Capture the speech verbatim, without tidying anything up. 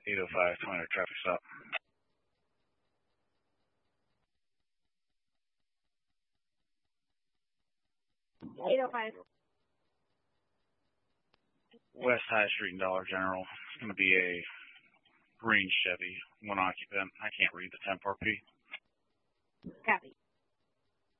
eight oh five, twenty traffic stop. eight oh five. West High Street and Dollar General. It's going to be a green Chevy, one occupant. I can't read the temp R P. Copy.